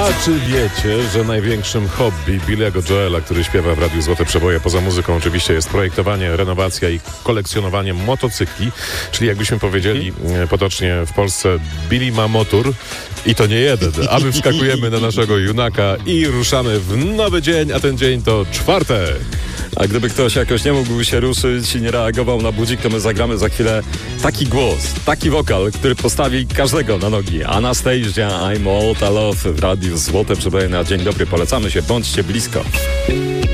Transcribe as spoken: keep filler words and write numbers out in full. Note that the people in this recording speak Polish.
A czy wiecie, że największym hobby Billy'ego Joela, który śpiewa w Radiu Złote Przeboje, poza muzyką oczywiście, jest projektowanie, renowacja i kolekcjonowanie motocykli, czyli jakbyśmy powiedzieli hmm. potocznie w Polsce, Billy ma motor i to nie jeden, a my wskakujemy na naszego junaka i ruszamy w nowy dzień, a ten dzień to czwartek. A gdyby ktoś jakoś nie mógł się ruszyć i nie reagował na budzik, to my zagramy za chwilę taki głos, taki wokal, który postawi każdego na nogi. Anastasia, I'm all to love w Radiu Złote Przeboje na Dzień Dobry. Polecamy się, bądźcie blisko.